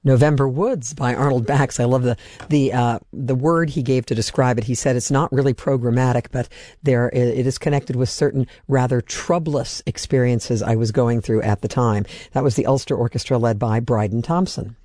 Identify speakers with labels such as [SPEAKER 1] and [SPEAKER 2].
[SPEAKER 1] November Woods by Arnold Bax. I love the word he gave to describe it. He said it's not really programmatic, but it is connected with certain rather troublous experiences I was going through at the time. That was the Ulster Orchestra led by Bryden Thompson.